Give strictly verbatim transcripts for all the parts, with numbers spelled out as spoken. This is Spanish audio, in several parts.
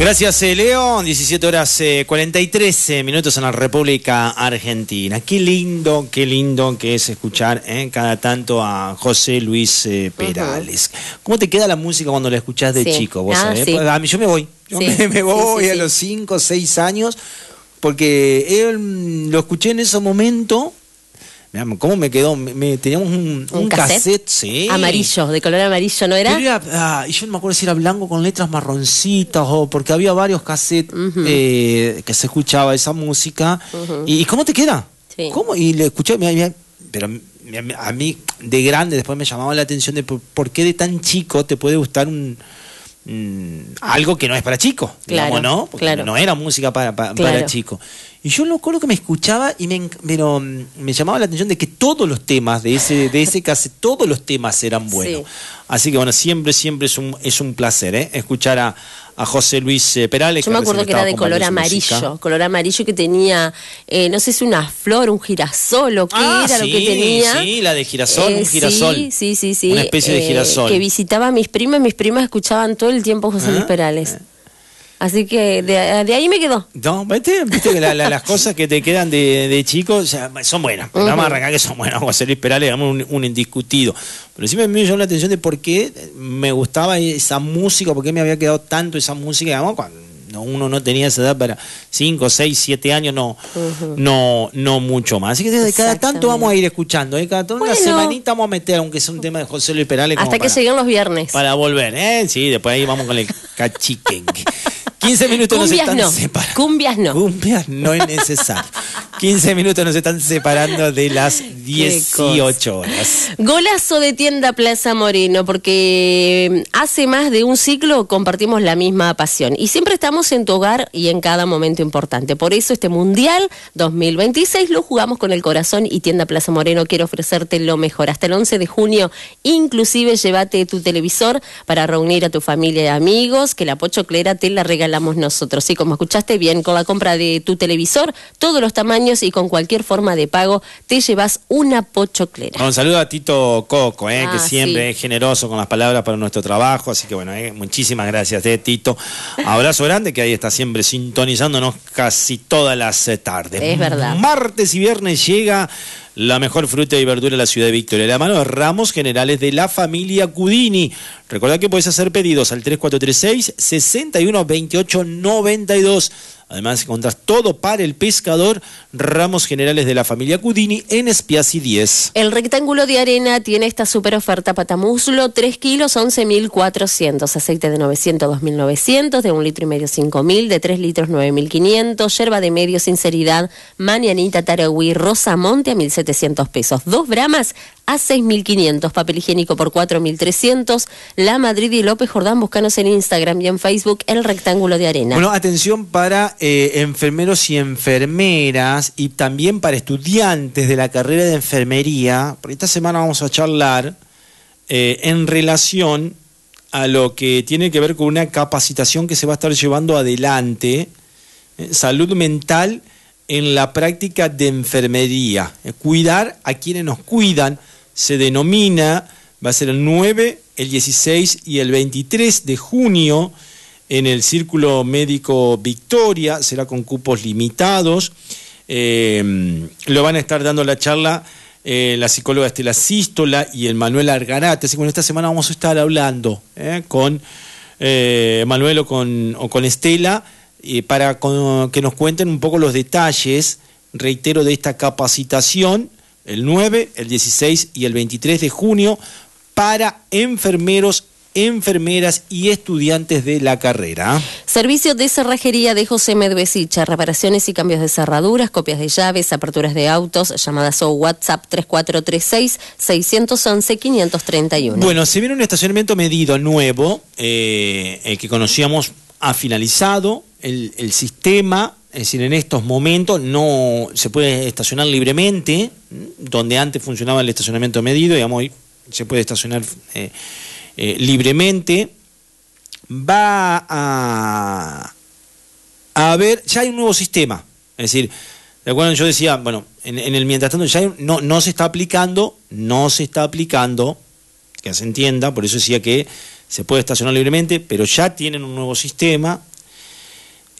Gracias, eh, Leo. diecisiete horas eh, cuarenta y tres eh, minutos en la República Argentina. Qué lindo, qué lindo que es escuchar eh, cada tanto a José Luis eh, Perales. Uh-huh. ¿Cómo te queda la música cuando la escuchás de sí. chico? ¿Vos ah, sabés? Sí. A mí yo me voy. Yo sí. me, me voy sí, sí, a sí. los cinco, seis años, porque él lo escuché en ese momento. ¿Cómo me quedó? Me, me, teníamos un, un, un cassette, cassette sí. amarillo, de color amarillo, ¿no era? era ah, y yo no me acuerdo si era blanco con letras marroncitas o porque había varios cassettes uh-huh. eh, que se escuchaba esa música. Uh-huh. ¿Y, ¿Y cómo te queda? Sí. ¿Cómo? Y le escuché, me, me, pero me, a mí de grande después me llamaba la atención de por, por qué de tan chico te puede gustar un... Mm, algo que no es para chicos, claro, digamos, ¿no? Porque claro. no era música para, para, claro. para chicos. Y yo lo recuerdo que me escuchaba y me, pero, me llamaba la atención de que todos los temas de ese, de ese cassette, todos los temas eran buenos. Sí. Así que bueno, siempre, siempre es un, es un placer, ¿eh? Escuchar a, a José Luis eh, Perales. Yo me acuerdo que era de color amarillo, música. color amarillo que tenía, eh, no sé si una flor, un girasol o qué ah, era sí, lo que tenía. Sí, la de girasol, eh, un girasol. Sí, sí, sí, sí. Una especie eh, de girasol. Que visitaba a mis primas, mis primas escuchaban todo el tiempo José ¿Ah? Luis Perales. Eh. Así que de, de ahí me quedó. No, viste, viste que la, la, las cosas que te quedan de, de chico o sea, son buenas. Uh-huh. Vamos a arrancar que son buenas. José Luis Perales, digamos, un, un indiscutido. Pero sí me, me llamó la atención de por qué me gustaba esa música, por qué me había quedado tanto esa música, digamos, cuando uno no tenía esa edad para cinco, seis, siete años, no, uh-huh. no, no mucho más. Así que desde cada tanto vamos a ir escuchando, ¿eh? Cada tanto, bueno. una semanita vamos a meter, aunque sea un tema de José Luis Perales. Hasta que para, lleguen los viernes. Para volver, ¿eh? Sí, después ahí vamos con el cachiquengue. quince minutos Cumbias nos están no. separando. Cumbias no. Cumbias no es necesario. quince minutos nos están separando de las dieciocho horas. Golazo de Tienda Plaza Moreno, porque hace más de un siglo compartimos la misma pasión y siempre estamos en tu hogar y en cada momento importante. Por eso este Mundial dos mil veintiséis lo jugamos con el corazón y Tienda Plaza Moreno quiere ofrecerte lo mejor. Hasta el once de junio, inclusive llévate tu televisor para reunir a tu familia y amigos, que la pochoclera te la regala nosotros. Sí, como escuchaste bien, con la compra de tu televisor, todos los tamaños y con cualquier forma de pago, te llevas una pochoclera. Un saludo a Tito Coco, eh, ah, que siempre sí. es generoso con las palabras para nuestro trabajo, así que bueno, eh, muchísimas gracias, eh, Tito. Abrazo grande, que ahí está siempre sintonizándonos casi todas las eh, tardes. Es verdad. Martes y viernes llega la mejor fruta y verdura de la ciudad de Victoria, la mano de Ramos Generales de la familia Cudini. Recordá que puedes hacer pedidos al tres cuatro tres seis, seis uno dos ocho nueve dos. Además encontrás todo para el pescador. Ramos Generales de la familia Cudini en Espiassi diez. El Rectángulo de Arena tiene esta super oferta patamuslo, tres kilos, once mil cuatrocientos, aceite de novecientos, dos mil novecientos, de un litro y medio, cinco mil, de tres litros, nueve mil quinientos, yerba de medio, sinceridad, Mañanita, Taragüí, Rosamonte a mil setecientos pesos, dos bramas a seis mil quinientos, papel higiénico por cuatro mil trescientos, La Madrid y López Jordán, búscanos en Instagram y en Facebook, El Rectángulo de Arena. Bueno, atención para eh, enfermeros y enfermeras y también para estudiantes de la carrera de enfermería. Por esta semana vamos a charlar eh, en relación a lo que tiene que ver con una capacitación que se va a estar llevando adelante, eh, salud mental en la práctica de enfermería. Eh, cuidar a quienes nos cuidan se denomina, va a ser el nueve, el dieciséis y el veintitrés de junio en el Círculo Médico Victoria, será con cupos limitados. Eh, lo van a estar dando la charla eh, la psicóloga Estela Sístola y el Manuel Argarate. Así que bueno, esta semana vamos a estar hablando eh, con eh, Manuel o con, o con Estela eh, para con, que nos cuenten un poco los detalles, reitero, de esta capacitación, el nueve, el dieciséis y el veintitrés de junio para enfermeros, enfermeras y estudiantes de la carrera. Servicio de cerrajería de José Medvesicha, reparaciones y cambios de cerraduras, copias de llaves, aperturas de autos, llamadas o WhatsApp tres cuatro tres seis, seis uno uno, cinco tres uno. Bueno, se viene un estacionamiento medido nuevo, eh, el que conocíamos ha finalizado, el, el sistema, es decir, en estos momentos no se puede estacionar libremente, donde antes funcionaba el estacionamiento medido, digamos, hoy se puede estacionar eh, eh, libremente. Va a, a haber, ya hay un nuevo sistema, es decir, ¿de acuerdo? Yo decía, bueno, en, en el mientras tanto ya hay, no, no se está aplicando, no se está aplicando, que se entienda, por eso decía que se puede estacionar libremente, pero ya tienen un nuevo sistema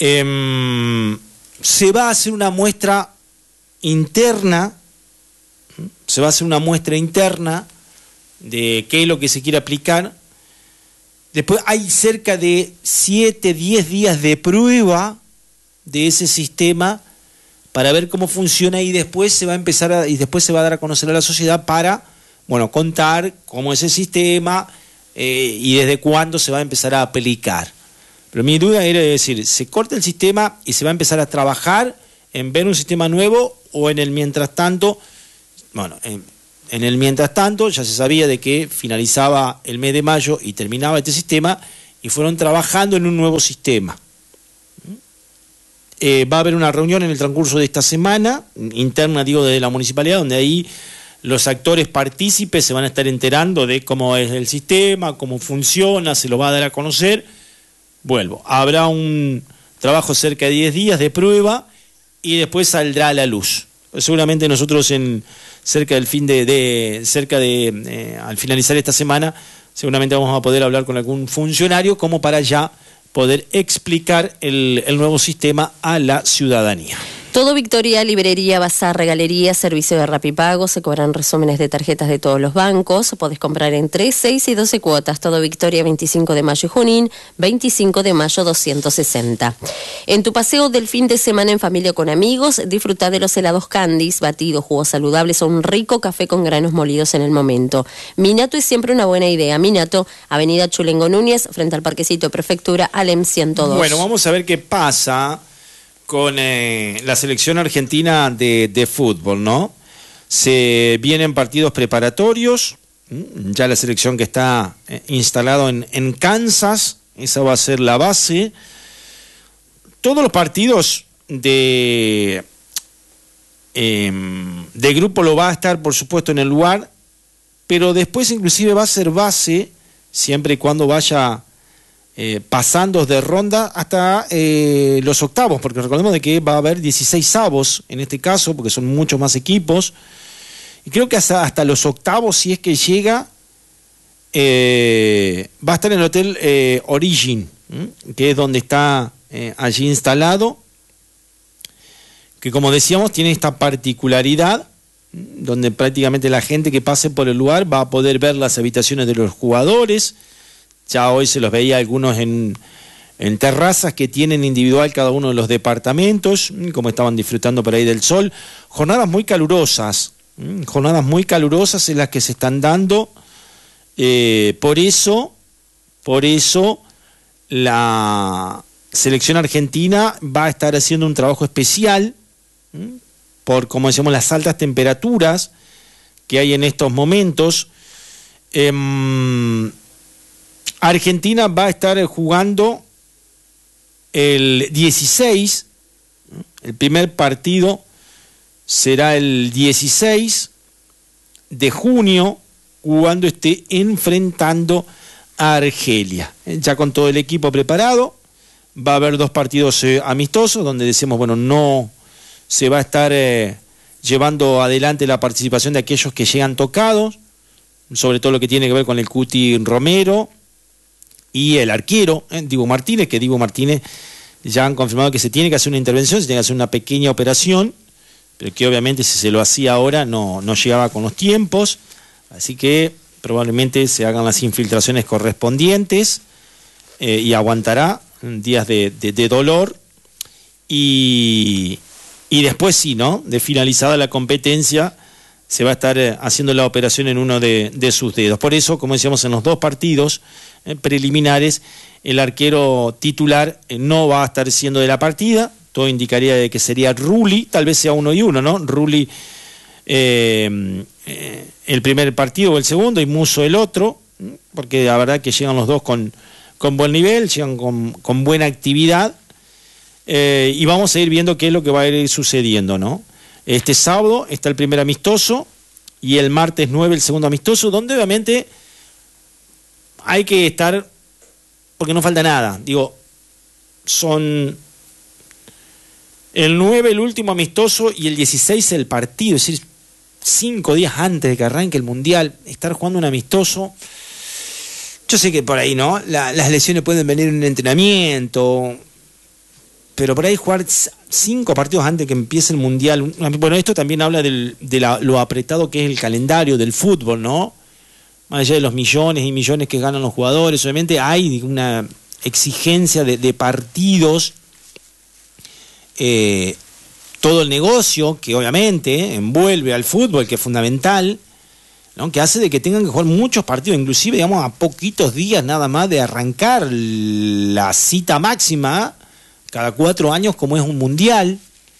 Eh, se va a hacer una muestra interna, se va a hacer una muestra interna de qué es lo que se quiere aplicar. Después hay cerca de siete, diez días de prueba de ese sistema para ver cómo funciona y después se va a empezar a, y después se va a dar a conocer a la sociedad para, bueno, contar cómo es el sistema eh, y desde cuándo se va a empezar a aplicar. Pero mi duda era decir, ¿se corta el sistema y se va a empezar a trabajar en ver un sistema nuevo o en el mientras tanto? Bueno, en, en el mientras tanto ya se sabía de que finalizaba el mes de mayo y terminaba este sistema y fueron trabajando en un nuevo sistema. Eh, va a haber una reunión en el transcurso de esta semana, interna, digo, de la municipalidad, donde ahí los actores partícipes se van a estar enterando de cómo es el sistema, cómo funciona, se lo va a dar a conocer. Vuelvo, habrá un trabajo cerca de diez días de prueba y después saldrá a la luz. Seguramente nosotros en cerca del fin de, de cerca de eh, al finalizar esta semana, seguramente vamos a poder hablar con algún funcionario como para ya poder explicar el, el nuevo sistema a la ciudadanía. Todo Victoria, librería, bazar, regalería, servicio de Rapipago, se cobran resúmenes de tarjetas de todos los bancos, podés comprar en tres, seis y doce cuotas. Todo Victoria, veinticinco de mayo y Junín, veinticinco de mayo doscientos sesenta. En tu paseo del fin de semana en familia con amigos, disfruta de los helados Candies, batidos, jugos saludables o un rico café con granos molidos en el momento. Minato es siempre una buena idea. Minato, avenida Chulengo Núñez, frente al Parquecito de Prefectura, Alem ciento dos. Bueno, vamos a ver qué pasa con eh, la selección argentina de, de fútbol, ¿no? Se vienen partidos preparatorios, ya la selección que está eh, instalado en, en Kansas, esa va a ser la base. Todos los partidos de, eh, de grupo lo va a estar, por supuesto, en el lugar, pero después inclusive va a ser base, siempre y cuando vaya Eh, pasando de ronda hasta eh, los octavos, porque recordemos de que va a haber dieciséis avos en este caso, porque son muchos más equipos, y creo que hasta, hasta los octavos, si es que llega, eh, va a estar en el Hotel eh, Origin, ¿m? que es donde está eh, allí instalado, que como decíamos tiene esta particularidad, ¿m? donde prácticamente la gente que pase por el lugar va a poder ver las habitaciones de los jugadores. Ya hoy se los veía algunos en, en terrazas que tienen individual cada uno de los departamentos, como estaban disfrutando por ahí del sol. Jornadas muy calurosas, jornadas muy calurosas en las que se están dando. Eh, por eso, por eso la selección argentina va a estar haciendo un trabajo especial por, como decíamos, las altas temperaturas que hay en estos momentos. Eh, Argentina va a estar jugando el dieciséis, el primer partido será el dieciséis de junio, cuando esté enfrentando a Argelia. Ya con todo el equipo preparado, va a haber dos partidos eh, amistosos, donde decimos, bueno, no se va a estar eh, llevando adelante la participación de aquellos que llegan tocados, sobre todo lo que tiene que ver con el Cuti Romero, y el arquero, eh, Dibu Martínez, que Dibu Martínez ya han confirmado que se tiene que hacer una intervención, se tiene que hacer una pequeña operación, pero que obviamente si se lo hacía ahora no, no llegaba con los tiempos, así que probablemente se hagan las infiltraciones correspondientes eh, y aguantará días de, de, de dolor y, y después sí, ¿no? De finalizada la competencia se va a estar eh, haciendo la operación en uno de, de sus dedos. Por eso, como decíamos, en los dos partidos eh, preliminares, el arquero titular eh, no va a estar siendo de la partida. Todo indicaría de que sería Rulli, tal vez sea uno y uno, ¿no? Rulli eh, eh, el primer partido o el segundo y Musso el otro, porque la verdad que llegan los dos con, con buen nivel, llegan con, con buena actividad, eh, y vamos a ir viendo qué es lo que va a ir sucediendo, ¿no? Este sábado está el primer amistoso y el martes nueve el segundo amistoso, donde obviamente hay que estar, porque no falta nada. Digo, son el nueve el último amistoso y el dieciséis el partido, es decir, cinco días antes de que arranque el Mundial, estar jugando un amistoso. Yo sé que por ahí, ¿no? La, las lesiones pueden venir en un entrenamiento, pero por ahí jugar cinco partidos antes que empiece el Mundial. Bueno, esto también habla del, de la, lo apretado que es el calendario del fútbol, ¿no? Más allá de los millones y millones que ganan los jugadores, obviamente hay una exigencia de, de partidos, eh, todo el negocio que obviamente eh, envuelve al fútbol, que es fundamental, ¿no? Que hace de que tengan que jugar muchos partidos, inclusive digamos a poquitos días nada más de arrancar la cita máxima cada cuatro años como es un mundial.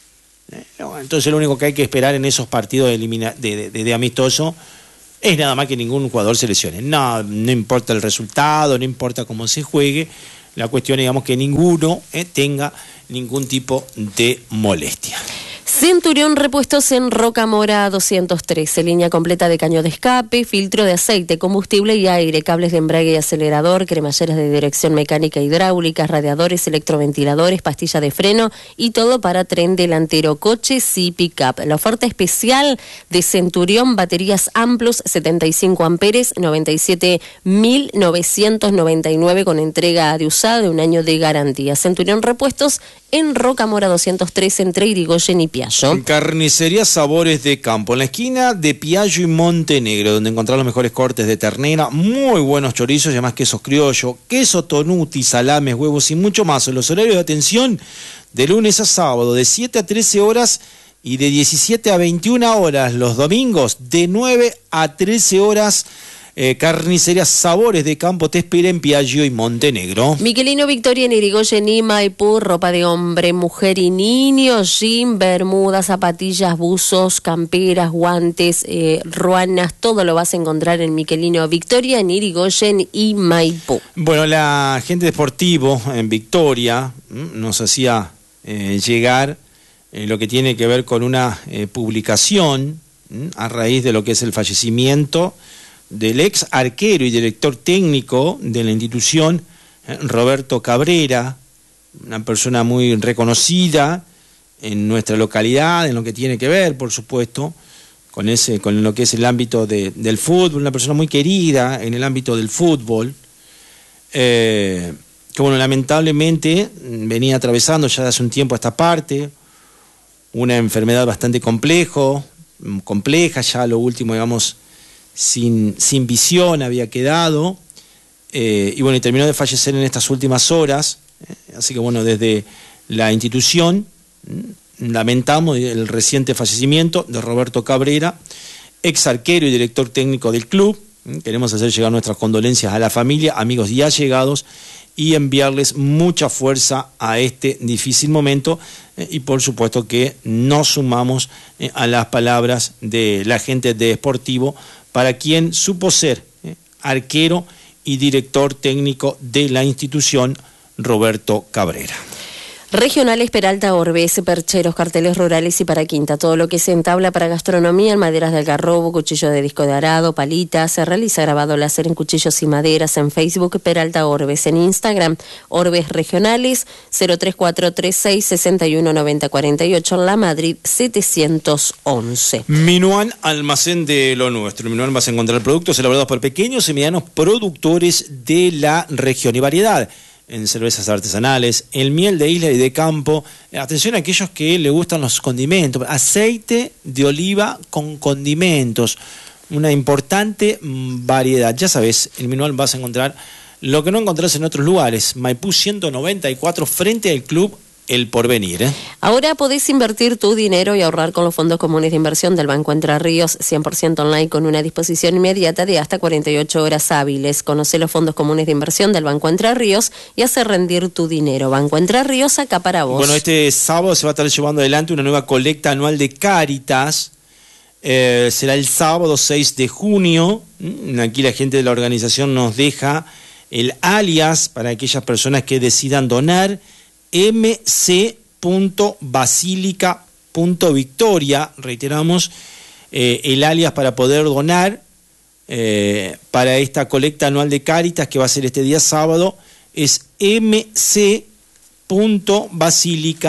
Eh, entonces lo único que hay que esperar en esos partidos de, elimina de, de, de amistoso es nada más que ningún jugador se lesione. No, no importa el resultado, no importa cómo se juegue, la cuestión es digamos que ninguno eh, tenga ningún tipo de molestia. Centurión Repuestos en Rocamora doscientos trece, línea completa de caño de escape, filtro de aceite, combustible y aire, cables de embrague y acelerador, cremalleras de dirección mecánica hidráulica, radiadores, electroventiladores, pastilla de freno y todo para tren delantero, coches y pick-up. La oferta especial de Centurión, baterías Amplus setenta y cinco amperes, noventa y siete mil novecientos noventa y nueve con entrega de usada de un año de garantía. Centurión Repuestos en Rocamora doscientos trece entre Irigoyen y Piaggio. Carnicería Sabores de Campo, en la esquina de Piaggio y Montenegro, donde encontrar los mejores cortes de ternera, muy buenos chorizos y además quesos criollo, queso tonuti, salames, huevos y mucho más. En los horarios de atención de lunes a sábado, de siete a trece horas y de diecisiete a veintiuna horas. Los domingos, de nueve a trece horas. Eh, Carnicería Sabores de Campo te espera en Piaggio y Montenegro. Miquelino Victoria en Irigoyen y Maipú, ropa de hombre, mujer y niño, jean, bermudas, zapatillas, buzos, camperas, guantes, eh, ruanas, todo lo vas a encontrar en Miquelino Victoria en Irigoyen y Maipú. Bueno, la gente de Sportivo en Victoria nos hacía eh, llegar eh, lo que tiene que ver con una eh, publicación a raíz de lo que es el fallecimiento del ex arquero y director técnico de la institución, Roberto Cabrera, una persona muy reconocida en nuestra localidad, en lo que tiene que ver, por supuesto, con ese, con lo que es el ámbito de, del fútbol, una persona muy querida en el ámbito del fútbol, eh, que bueno, lamentablemente venía atravesando ya hace un tiempo esta parte, una enfermedad bastante complejo, compleja, ya lo último, digamos, Sin, sin visión había quedado, eh, y bueno, y terminó de fallecer en estas últimas horas, eh, así que bueno, desde la institución lamentamos el reciente fallecimiento de Roberto Cabrera, ex arquero y director técnico del club. Queremos hacer llegar nuestras condolencias a la familia, amigos y allegados, y enviarles mucha fuerza a este difícil momento, eh, y por supuesto que nos sumamos eh, a las palabras de la gente de Sportivo, para quien supo ser eh, arquero y director técnico de la institución, Roberto Cabrera. Regionales Peralta Orbes, percheros, carteles rurales y para quinta. Todo lo que se entabla para gastronomía en maderas de algarrobo, cuchillo de disco de arado, palitas. Se realiza grabado láser en cuchillos y maderas. En Facebook, Peralta Orbes. En Instagram, Orbes Regionales, cero tres cuatro tres seis seis uno nueve cero cuatro ocho, La Madrid setecientos once. Minuan, almacén de lo nuestro. En Minuan vas a encontrar productos elaborados por pequeños y medianos productores de la región y variedad en cervezas artesanales, el miel de isla y de campo. Atención a aquellos que le gustan los condimentos, aceite de oliva con condimentos, una importante variedad. Ya sabes, en Minuan vas a encontrar lo que no encontrás en otros lugares. Maipú ciento noventa y cuatro, frente al Club El Porvenir. ¿eh? Ahora podés invertir tu dinero y ahorrar con los fondos comunes de inversión del Banco Entre Ríos, cien por ciento online con una disposición inmediata de hasta cuarenta y ocho horas hábiles. Conoce los fondos comunes de inversión del Banco Entre Ríos y hace rendir tu dinero. Banco Entre Ríos, acá para vos. Bueno, este sábado se va a estar llevando adelante una nueva colecta anual de Cáritas. Eh, será el sábado seis de junio. Aquí la gente de la organización nos deja el alias para aquellas personas que decidan donar: m c punto basílica punto victoria. Reiteramos, eh, el alias para poder donar eh, para esta colecta anual de Cáritas que va a ser este día sábado es m c punto basílica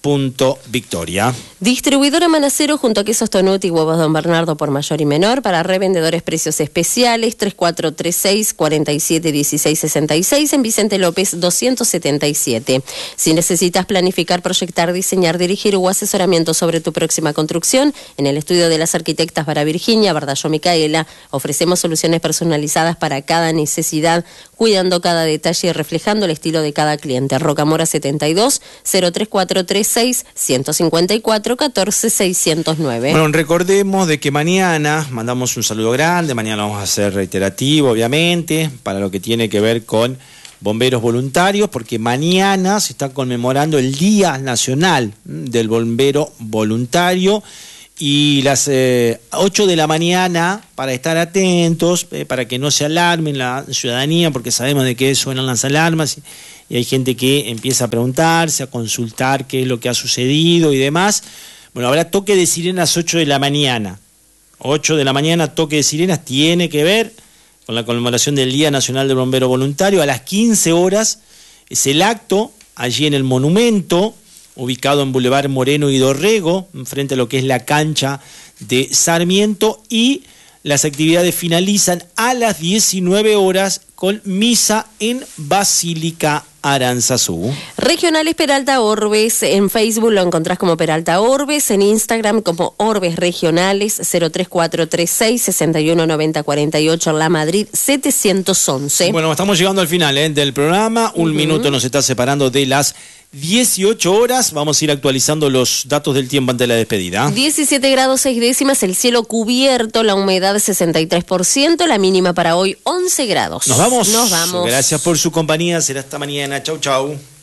punto victoria. Distribuidora Manacero junto a Quesos Tonuti y Huevos Don Bernardo por mayor y menor. Para revendedores precios especiales, tres cuatro tres seis, cuatro siete uno seis seis seis en Vicente López doscientos setenta y siete. Si necesitas planificar, proyectar, diseñar, dirigir o asesoramiento sobre tu próxima construcción, en el estudio de las arquitectas Vara Virginia, Bardallo Micaela, ofrecemos soluciones personalizadas para cada necesidad, cuidando cada detalle y reflejando el estilo de cada cliente. Rocamora setenta y dos, cero tres cuatro tres seis, uno cinco cuatro, uno cuatro seis cero nueve. Bueno, recordemos de que mañana mandamos un saludo grande, mañana vamos a hacer reiterativo, obviamente, para lo que tiene que ver con bomberos voluntarios, porque mañana se está conmemorando el Día Nacional del Bombero Voluntario. Y las eh, ocho de la mañana, para estar atentos, eh, para que no se alarmen la ciudadanía, porque sabemos de qué suenan las alarmas y, y hay gente que empieza a preguntarse, a consultar qué es lo que ha sucedido y demás. Bueno, habrá toque de sirenas ocho de la mañana. ocho de la mañana, toque de sirenas, tiene que ver con la conmemoración del Día Nacional del Bombero Voluntario. A las quince horas es el acto allí en el monumento, ubicado en Boulevard Moreno y Dorrego, frente a lo que es la cancha de Sarmiento, y las actividades finalizan a las diecinueve horas con misa en Basílica Aranzazú. Regionales Peralta Orbes, en Facebook lo encontrás como Peralta Orbes, en Instagram como Orbes Regionales, cero tres cuatro tres seis, seis uno nueve cero cuatro ocho, La Madrid setecientos once. Bueno, estamos llegando al final ¿eh? del programa, un uh-huh. minuto nos está separando de las dieciocho horas, vamos a ir actualizando los datos del tiempo antes de la despedida. diecisiete grados seis décimas, el cielo cubierto, la humedad sesenta y tres por ciento, la mínima para hoy once grados. Nos vamos. Nos vamos. Gracias por su compañía, será hasta mañana. Chau, chau.